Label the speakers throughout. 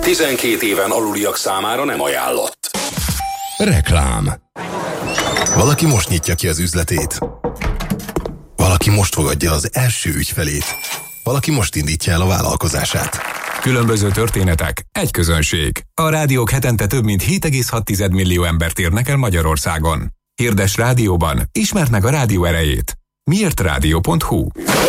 Speaker 1: 12 éven aluliak számára nem ajánlott.
Speaker 2: Reklám. Valaki most nyitja ki az üzletét. Valaki most fogadja az első ügyfelét. Valaki most indítja el a vállalkozását.
Speaker 3: Különböző történetek, egy közönség. A rádiók hetente több mint 7,6 millió embert érnek el Magyarországon. Hirdess rádióban, ismerd meg a rádió erejét. miértrádió.hu.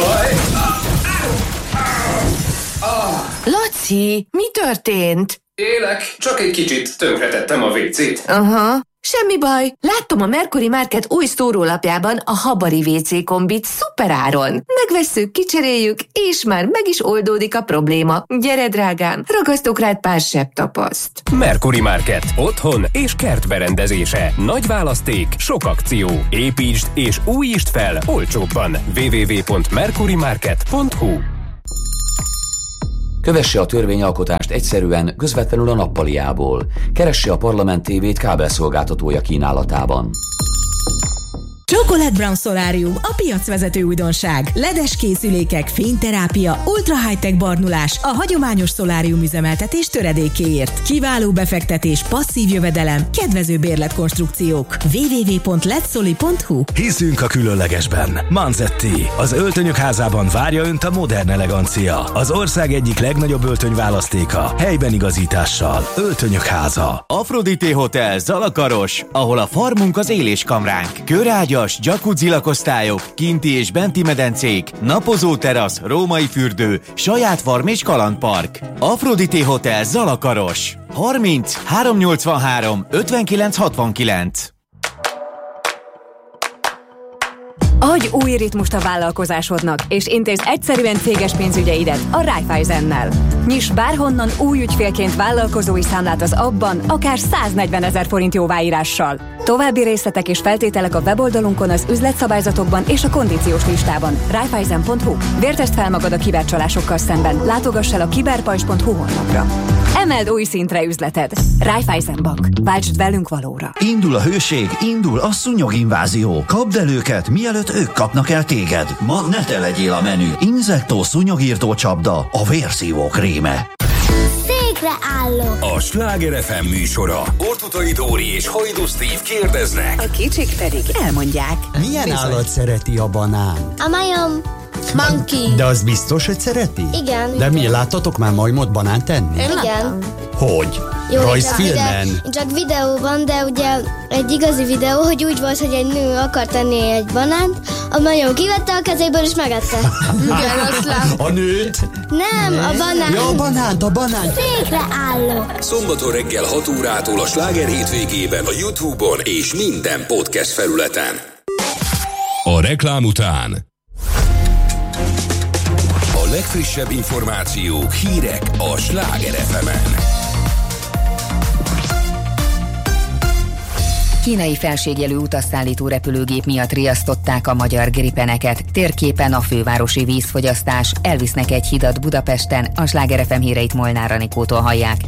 Speaker 4: Laci, mi történt?
Speaker 5: Élek, csak egy kicsit tönkretettem a WC-t.
Speaker 4: Aha, semmi baj. Láttam a Mercury Market új szórólapjában a Habari WC kombit szuperáron. Megvesszük, kicseréljük, és már meg is oldódik a probléma. Gyere, drágám, ragasztok rád pár sebb tapaszt.
Speaker 6: Mercury Market. Otthon és kertberendezése. Nagy választék, sok akció. Építsd és újítsd fel olcsóbban. www.mercurymarket.hu.
Speaker 7: Kövesse a törvényalkotást egyszerűen, közvetlenül a nappaliából. Keresse a Parlament TV-t kábelszolgáltatója kínálatában.
Speaker 8: Chocolate Brown Solarium, a piacvezető újdonság. LED-es készülékek, fényterápia, ultra high-tech barnulás, a hagyományos szolárium üzemeltetés töredékéért. Kiváló befektetés, passzív jövedelem, kedvező bérletkonstrukciók. www.ledsoli.hu.
Speaker 9: Hiszünk a különlegesben. Manzetti, az öltönyök házában várja Önt a modern elegancia. Az ország egyik legnagyobb öltönyválasztéka, helyben igazítással. Öltönyök háza.
Speaker 10: Aphrodite Hotel Zalakaros, ahol a farmunk az éléskamránk. Körágya, jacuzzi lakosztályok, kinti és benti medencék, napozó terasz, római fürdő, saját farm és kalandpark. Aphrodite Hotel Zalakaros. 30 383 59 69.
Speaker 11: Adj új ritmust a vállalkozásodnak, és intézd egyszerűen céges pénzügyeidet a Raiffeisennel. Nyiss bárhonnan új ügyfélként vállalkozói számlát az appban, akár 140 000 forint jóváírással. További részletek és feltételek a weboldalunkon, az üzletszabályzatokban és a kondíciós listában. Raiffeisen.hu. Vértesd fel magad a kibercsalásokkal szemben. Látogass el a kiberpajzs.hu honlapra. Emeld új szintre üzleted. Raiffeisen Bank. Váltsd velünk valóra.
Speaker 12: Indul a hőség, indul a szúnyoginvázió. Kapd el őket, mielőtt ők kapnak el téged. Ma ne te legyél a menü. Inzektó szúnyogírtó csapda, a vérszívó kréme.
Speaker 13: Székre állok.
Speaker 1: A Sláger FM műsora. Orthuthai Dóri és Hajdú Steve kérdeznek.
Speaker 8: A kicsik pedig elmondják.
Speaker 14: Milyen állat szereti a banán?
Speaker 13: A majom. Monkey.
Speaker 14: De az biztos, hogy szereti?
Speaker 13: Igen.
Speaker 14: De mi, láttatok már majmot banánt tenni?
Speaker 13: Igen.
Speaker 14: Hogy?
Speaker 13: Jó,
Speaker 14: rajzfilmen?
Speaker 13: Csak videóban, de ugye egy igazi videó, hogy úgy volt, hogy egy nő akar tenni egy banánt, a majom kivette a kezéből és megette.
Speaker 14: Igen, azt látom. A nőt?
Speaker 13: Nem, a banánt.
Speaker 14: Ja, a banánt.
Speaker 13: Székre állok.
Speaker 1: Szombaton reggel 6 órától a Sláger hétvégében a YouTube-on és minden podcast felületen. A reklám után a legfrissebb információk, hírek a Sláger FM-en.
Speaker 15: Kínai felségjelű utasszállító repülőgép miatt riasztották a magyar gripeneket. Térképen a fővárosi vízfogyasztás. Elvisznek egy hidat Budapesten. A Sláger FM híreit Molnár Anikótól hallják.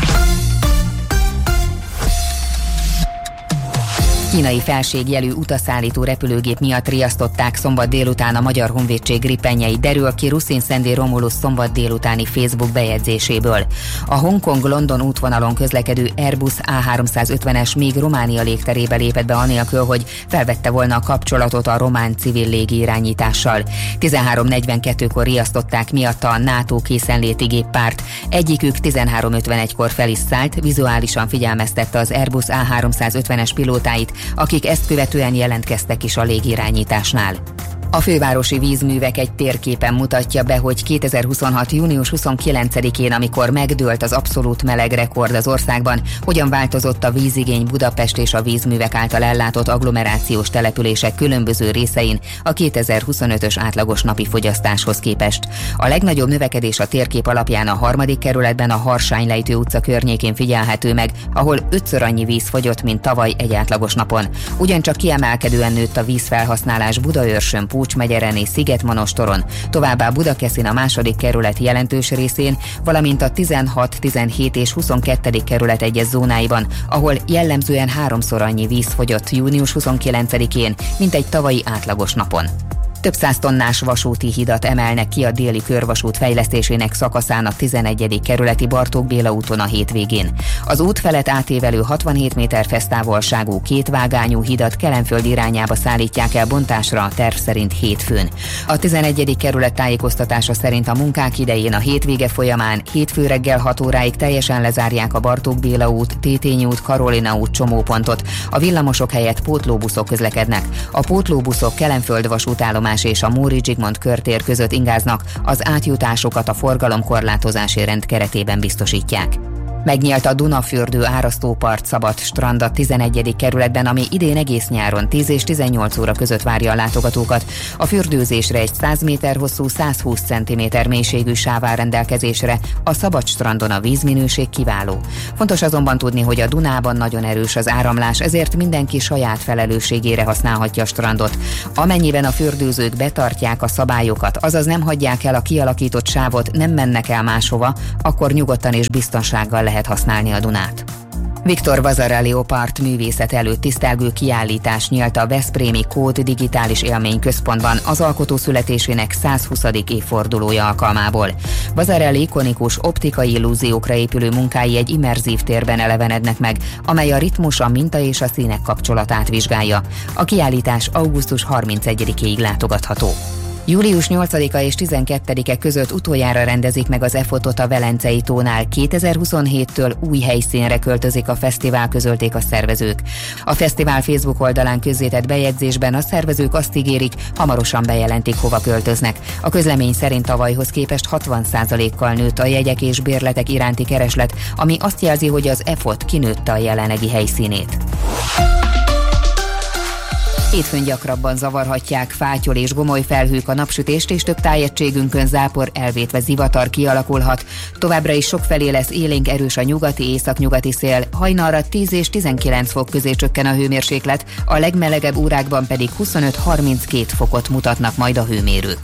Speaker 15: Kínai felségjelű utasszállító repülőgép miatt riasztották szombat délután a Magyar Honvédség gripenjei, derül ki Ruszin Szendi Romulus szombat délutáni Facebook bejegyzéséből. A Hongkong-London útvonalon közlekedő Airbus A350-es még Románia légterébe lépett be anélkül, hogy felvette volna a kapcsolatot a román civil légirányítással. 13:42-kor riasztották miatta a NATO készenléti géppárt. Egyikük 13:51-kor fel is szállt, vizuálisan figyelmeztette az Airbus A350-es pilótáit, akik ezt követően jelentkeztek is a légirányításnál. A fővárosi vízművek egy térképen mutatja be, hogy 2026. június 29-én, amikor megdőlt az abszolút meleg rekord az országban, hogyan változott a vízigény Budapest és a vízművek által ellátott agglomerációs települések különböző részein a 2025-ös átlagos napi fogyasztáshoz képest. A legnagyobb növekedés a térkép alapján a 3. kerületben a Harsánylejtő utca környékén figyelhető meg, ahol 5-ször annyi víz fogyott, mint tavaly egy átlagos napon. Ugyancsak kiemelkedően nőtt a vízfelhasználás Budaörsön, Pucs-megyeren és Szigetmonostoron, továbbá Budakeszin a 2. kerület jelentős részén, valamint a 16, 17 és 22. kerület egyes zónáiban, ahol jellemzően 3-szor annyi víz fogyott június 29-én, mint egy tavalyi átlagos napon. Több száz tonnás vasúti hidat emelnek ki a déli körvasút fejlesztésének szakaszának 11. kerületi Bartók Béla úton a hétvégén. Az út felett átévelő 67 méter fesztávolságú kétvágányú hidat Kelenföld irányába szállítják el bontásra, a terv szerint hétfőn. A 11. kerület tájékoztatása szerint a munkák idején a hétvége folyamán hétfő reggel 6 óráig teljesen lezárják a Bartók Béla út, Tétényi út, Karolina út csomópontot. A villamosok helyett pótlóbuszok közlekednek. A pótlóbuszok Kelenföld vasútállomás és a Móricz Zsigmond körtér között ingáznak, az átjutásokat a forgalomkorlátozási rend keretében biztosítják. Megnyílt a Dunafürdő árasztópart szabad strand a 11. kerületben, ami idén egész nyáron 10 és 18 óra között várja a látogatókat. A fürdőzésre egy 100 méter hosszú, 120 cm mélységű sáv áll rendelkezésre, a szabad strandon a vízminőség kiváló. Fontos azonban tudni, hogy a Dunában nagyon erős az áramlás, ezért mindenki saját felelősségére használhatja a strandot. Amennyiben a fürdőzők betartják a szabályokat, azaz nem hagyják el a kialakított sávot, nem mennek el máshova, akkor nyugodtan és biztonsággal lehet használni a Dunát. Viktor Vasarely part művészet előtt tisztelgő kiállítás nyílt a veszprémi Kód digitális élményközpontban az alkotó születésének 120. évfordulója alkalmából. Vasarely ikonikus optikai illúziókra épülő munkái egy immerzív térben elevenednek meg, amely a ritmus, a minta és a színek kapcsolatát vizsgálja. A kiállítás augusztus 31-ig látogatható. Július 8-a és 12-e között utoljára rendezik meg az E-fotot a Velencei tónál. 2027-től új helyszínre költözik a fesztivál, közölték a szervezők. A fesztivál Facebook oldalán közzétett bejegyzésben a szervezők azt ígérik, hamarosan bejelentik, hova költöznek. A közlemény szerint tavalyhoz képest 60%-kal nőtt a jegyek és bérletek iránti kereslet, ami azt jelzi, hogy az E-fot kinőtte a jelenlegi helyszínét. Hétfőn gyakrabban zavarhatják fátyol és gomoly felhők a napsütést, és több tájegységünkön zápor, elvétve zivatar kialakulhat. Továbbra is sokfelé lesz élénk erős a nyugati, északnyugati szél, hajnalra 10 és 19 fok közé csökken a hőmérséklet, a legmelegebb órákban pedig 25-32 fokot mutatnak majd a hőmérők.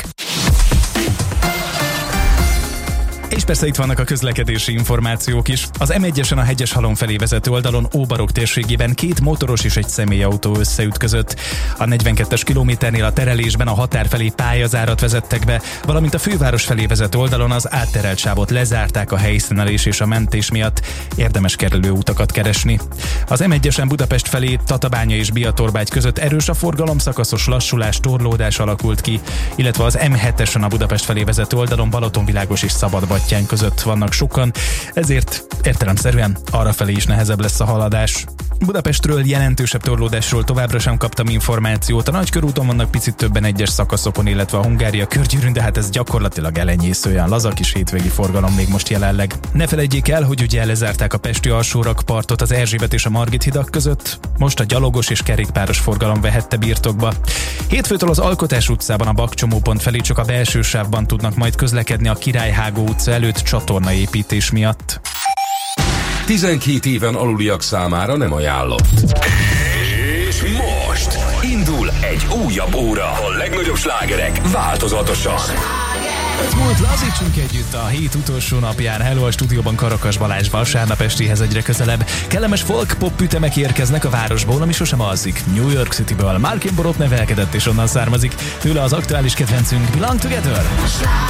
Speaker 16: És persze itt vannak a közlekedési információk is. Az M1-esen a Hegyeshalom felé vezető oldalon Óbarok térségében 2 motoros és egy személyautó összeütközött. A 42-es kilométernél a terelésben a határ felé pályazárat vezettek be, valamint a főváros felé vezető oldalon az átterelt sávot lezárták a helyszínelés és a mentés miatt. Érdemes kerülő utakat keresni. Az M1-esen Budapest felé Tatabánya és Biatorbágy között erős a forgalom, szakaszos lassulás, torlódás alakult ki, illetve az M7-esen a Budapest felé vezető oldalon Balatonvilágos és Szabadbattyány között vannak sokan, ezért értelemszerűen arrafelé is nehezebb lesz a haladás. Budapestről jelentősebb torlódásról továbbra sem kaptam információt. A Nagykörúton vannak picit többen egyes szakaszokon, illetve a Hungária körgyűrűn, de hát ez gyakorlatilag elenyészően laza kis hétvégi forgalom még most jelenleg. Ne felejtjék el, hogy ugye lezárták a pesti alsórakpartot az Erzsébet és a Margit hidak között, most a gyalogos és kerékpáros forgalom vehette birtokba. Hétfőtől az Alkotás utcában a Bakcsomópont felé csak a belső sávban tudnak majd közlekedni a Királyhágó utca előtt csatornaépítés miatt.
Speaker 1: 12 éven aluliak számára nem ajánlott. És most indul egy újabb óra. A legnagyobb slágerek változatosan.
Speaker 16: Múlt lazítsunk együtt a hét utolsó napján. Hello, a stúdióban Karakas Balázs, vasárnap estéhez egyre közelebb. Kellemes folk-pop ütemek érkeznek a városból, ami sosem alszik. New York Cityből Markin Borot nevelkedett és onnan származik. Tőle az aktuális kedvencünk Belong Together.